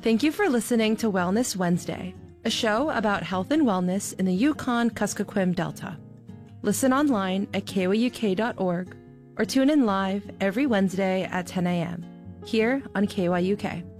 Thank you for listening to Wellness Wednesday, a show about health and wellness in the Yukon-Kuskokwim Delta. Listen online at kyuk.org or tune in live every Wednesday at 10 a.m. here on KYUK.